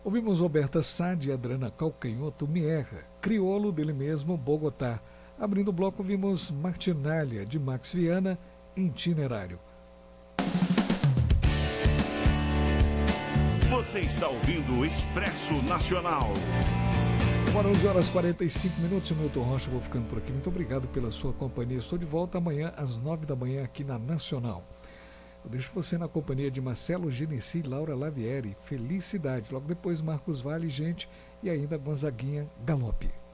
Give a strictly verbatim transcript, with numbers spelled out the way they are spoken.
Ouvimos Roberta Sade e Adriana Calcanhoto, Me Erra, Criolo, dele mesmo, Bogotá. Abrindo o bloco, vimos Martinália, de Max Viana, Itinerário. Você está ouvindo o Expresso Nacional. Agora onze horas e quarenta e cinco minutos, o Milton Rocha, vou ficando por aqui. Muito obrigado pela sua companhia. Estou de volta amanhã às nove da manhã aqui na Nacional. Eu deixo você na companhia de Marcelo Genesi e Laura Lavieri. Felicidade. Logo depois, Marcos Vale, gente, e ainda Gonzaguinha Galope.